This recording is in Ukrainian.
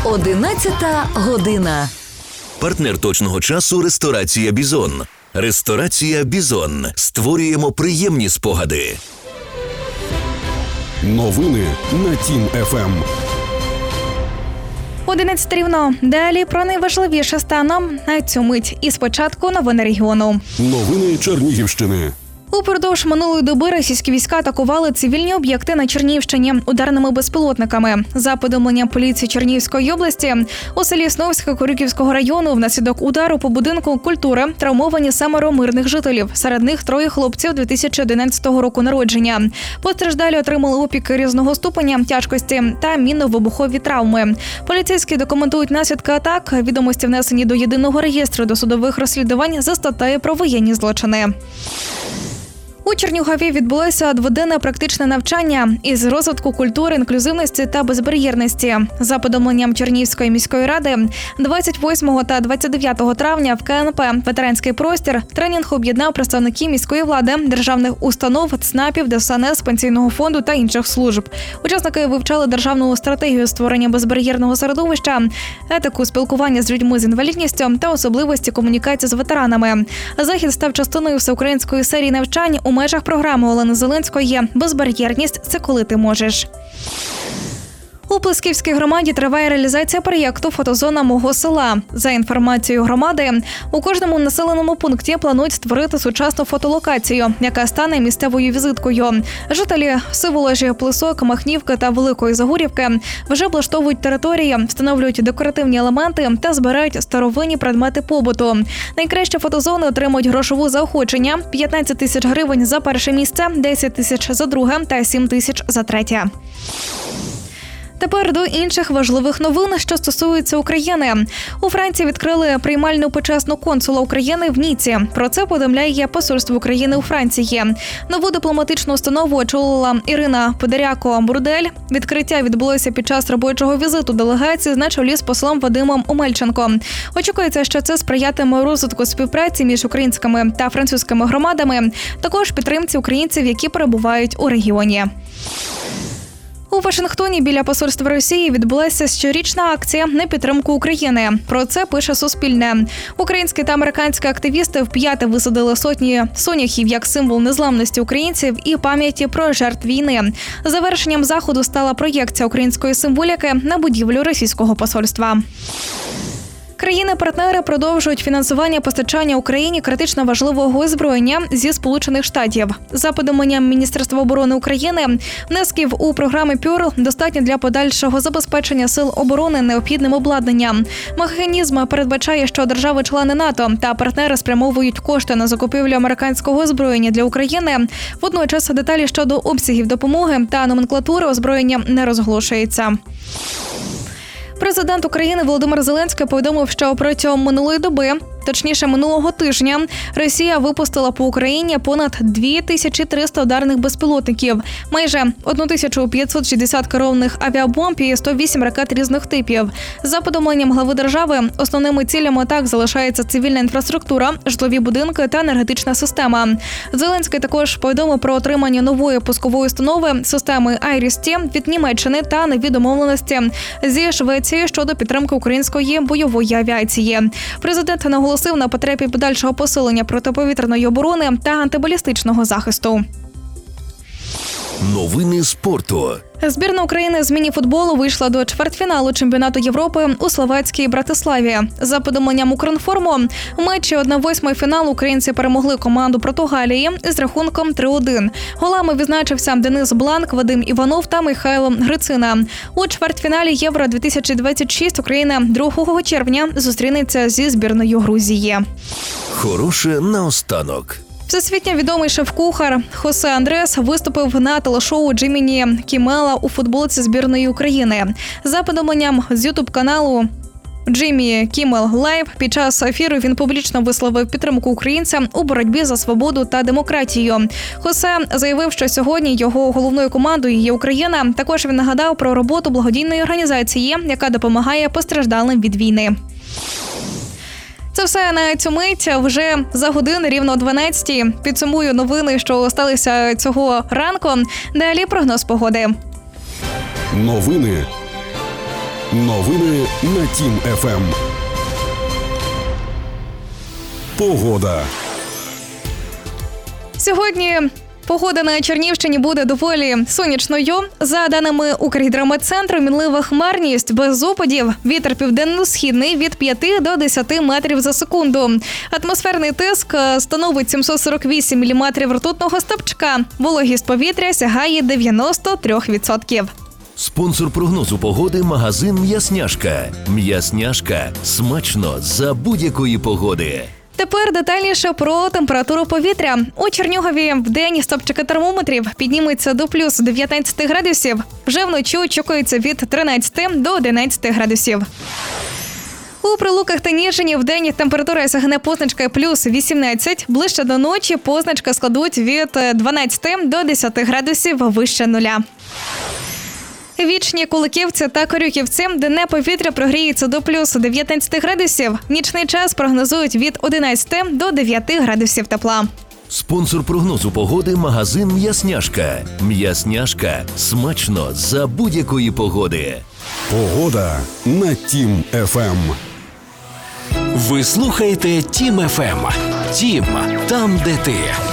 11 година. Партнер точного часу – ресторація «Бізон». Ресторація «Бізон». Створюємо приємні спогади. Новини на Тім ФМ. 11 рівно. Далі про найважливіше станом на цю мить. І спочатку новини регіону. Новини Чернігівщини. Упродовж минулої доби російські війська атакували цивільні об'єкти на Чернігівщині ударними безпілотниками. За повідомленням поліції Чернігівської області, у селі Сновське Корюківського району внаслідок удару по будинку культури травмовані 7 мирних жителів. Серед них 3 хлопців 2011 року народження. Постраждалі отримали опіки різного ступеня тяжкості та мінно-вибухові травми. Поліцейські документують наслідки атак. Відомості внесені до єдиного реєстру досудових розслідувань за статтею про воєнні злочини. У Чернігові відбулося дводенне практичне навчання із розвитку культури, інклюзивності та безбар'єрності. За повідомленням Чернігівської міської ради, 28 та 29 травня в КНП «Ветеранський простір» тренінг об'єднав представників міської влади, державних установ, ЦНАПів, ДСНС, Пенсійного фонду та інших служб. Учасники вивчали державну стратегію створення безбар'єрного середовища, етику спілкування з людьми з інвалідністю та особливості комунікації з ветеранами. Захід став частиною всеукраїнської серії навчань у межах програми Олени Зеленської «Безбар'єрність – це коли ти можеш». У Плесківській громаді триває реалізація проєкту «Фотозона мого села». За інформацією громади, у кожному населеному пункті планують створити сучасну фотолокацію, яка стане місцевою візиткою. Жителі Всеволожі, Плесок, Махнівки та Великої Загурівки вже облаштовують території, встановлюють декоративні елементи та збирають старовинні предмети побуту. Найкращі фотозони отримують грошову заохочення – 15 тисяч гривень за перше місце, 10 тисяч за друге та 7 тисяч за третє. Тепер до інших важливих новин, що стосуються України. У Франції відкрили приймальну почесну консула України в Ніці. Про це повідомляє Посольство України у Франції. Нову дипломатичну установу очолила Ірина Подоряко-Бурдель. Відкриття відбулося під час робочого візиту делегації на чолі з послом Вадимом Омельченко. Очікується, що це сприятиме розвитку співпраці між українськими та французькими громадами, також підтримці українців, які перебувають у регіоні. У Вашингтоні біля посольства Росії відбулася щорічна акція на підтримку України. Про це пише Суспільне. Українські та американські активісти вп'яте висадили сотні соняхів як символ незламності українців і пам'яті про жертв війни. Завершенням заходу стала проєкція української символіки на будівлю російського посольства. Країни-партнери продовжують фінансування постачання Україні критично важливого озброєння зі Сполучених Штатів. За повідомленням Міністерства оборони України, внесків у програми «Пюрл» достатньо для подальшого забезпечення сил оборони необхідним обладнанням. Механізм передбачає, що держави-члени НАТО та партнери спрямовують кошти на закупівлю американського озброєння для України. Водночас деталі щодо обсягів допомоги та номенклатури озброєння не розголошуються. Президент України Володимир Зеленський повідомив, що протягом минулої доби, точніше минулого тижня, Росія випустила по Україні понад 2300 ударних безпілотників, майже 1560 керованих авіабомб і 108 ракет різних типів. За повідомленням глави держави, основними цілями атак залишається цивільна інфраструктура, житлові будинки та енергетична система. Зеленський також повідомив про отримання нової пускової установи системи «Айріс-Т» від Німеччини та нові домовленості зі Швеції щодо підтримки української бойової авіації. Президент наголосив на потребі подальшого посилення протиповітряної оборони та антибалістичного захисту. Новини спорту. Збірна України з міні-футболу вийшла до чвертьфіналу чемпіонату Європи у словацькій Братиславі. За повідомленням Укрінформу, у матчі 1/8 фіналу українці перемогли команду Португалії з рахунком 3-1. Голами відзначився Денис Бланк, Вадим Іванов та Михайло Грицина. У чвертьфіналі Євро-2026 Україна 2 червня зустрінеться зі збірною Грузії. Хороше наостанок. Всесвітньо відомий шеф-кухар Хосе Андрес виступив на телешоу Джиммі Кіммела у футболці збірної України. За повідомленням з ютуб-каналу Джиммі Кіммел Лайв, під час ефіру він публічно висловив підтримку українцям у боротьбі за свободу та демократію. Хосе заявив, що сьогодні його головною командою є Україна. Також він нагадав про роботу благодійної організації, яка допомагає постраждалим від війни. Це все на цю мить. Вже за годину, рівно о 12-й. Підсумую новини, що сталися цього ранку. Далі прогноз погоди. Новини Новини на Тім ФМ. Погода. Сьогодні погода на Чернігівщині буде доволі сонячною. За даними Укргідрометцентру, мінлива хмарність без опадів. Вітер південно-східний від 5 до 10 метрів за секунду. Атмосферний тиск становить 748 міліметрів ртутного стовпчика. Вологість повітря сягає 93%. Спонсор прогнозу погоди – магазин «М'ясняшка». «М'ясняшка» – смачно за будь-якої погоди. Тепер детальніше про температуру повітря. У Чернігові вдень стопчики термометрів підніметься до плюс 19 градусів. Вже вночі очікується від 13 до 11 градусів. У Прилуках та Ніжині вдень температура сягне позначки плюс 18. Ближче до ночі позначки складуть від 12 до 10 градусів вище нуля. Вічні, Куликівці та Корюківці, денне повітря прогріється до плюс 19 градусів. Нічний час прогнозують від 11 до 9 градусів тепла. Спонсор прогнозу погоди – магазин «М'ясняшка». «М'ясняшка» – смачно за будь-якої погоди. Погода на Тім ФМ. Ви слухаєте Тім ФМ. Тім – там, де ти.